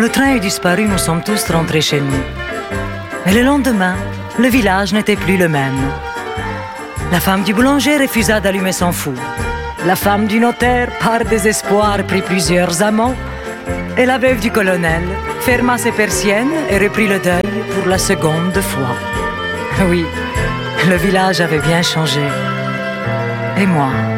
le train est disparu, nous sommes tous rentrés chez nous. Mais le lendemain, le village n'était plus le même. La femme du boulanger refusa d'allumer son four. La femme du notaire, par désespoir, prit plusieurs amants. Et la veuve du colonel ferma ses persiennes et reprit le deuil pour la seconde fois. Oui, le village avait bien changé. Et moi